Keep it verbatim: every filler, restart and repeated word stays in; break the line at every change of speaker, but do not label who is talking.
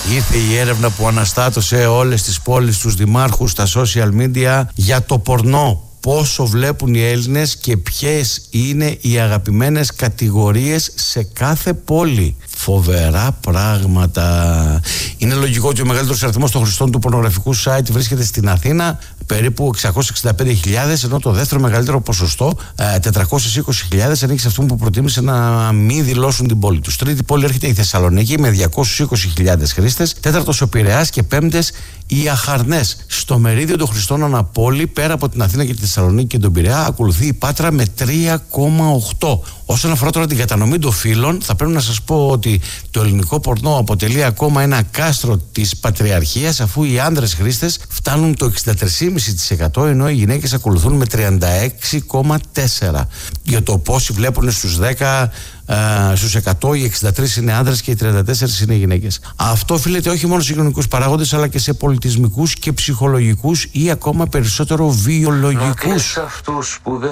Ήρθε η έρευνα που αναστάτωσε όλες τις πόλεις, τους δημάρχους, τα social media για το πορνό. Πόσο βλέπουν οι Έλληνες και ποιες είναι οι αγαπημένες κατηγορίες σε κάθε πόλη. Φοβερά πράγματα. Είναι λογικό ότι ο μεγαλύτερος αριθμός των χρηστών του πορνογραφικού site βρίσκεται στην Αθήνα, περίπου εξακόσιες εξήντα πέντε χιλιάδες, ενώ το δεύτερο μεγαλύτερο ποσοστό, τετρακόσιες είκοσι χιλιάδες, ανήκει σε αυτούς που προτίμησε να μην δηλώσουν την πόλη τους. Τρίτη πόλη έρχεται η Θεσσαλονίκη με διακόσιες είκοσι χιλιάδες χρήστες, τέταρτος ο Πειραιάς και πέμπτες οι Αχαρνές. Στο μερίδιο των χρηστών αναπόλη, πέρα από την Αθήνα και τη Θεσσαλονίκη και τον Πειραιά, ακολουθεί η Πάτρα με τρία κόμμα οκτώ. Όσον αφορά τώρα την κατανομή των φύλων, θα πρέπει να σας πω ότι το ελληνικό πορνό αποτελεί ακόμα ένα κάστρο της πατριαρχίας, αφού οι άνδρες χρήστες φτάνουν το εξήντα τρία κόμμα πέντε τοις εκατό, ενώ οι γυναίκες ακολουθούν με τριάντα έξι κόμμα τέσσερα τοις εκατό. Για το πόσοι βλέπουν στους δέκα, Uh, στους εκατό, οι εξήντα τρεις είναι άνδρες και οι τριάντα τέσσερα είναι γυναίκες. Αυτό οφείλεται όχι μόνο σε κοινωνικούς παράγοντες, αλλά και σε πολιτισμικούς και ψυχολογικούς ή ακόμα περισσότερο βιολογικούς.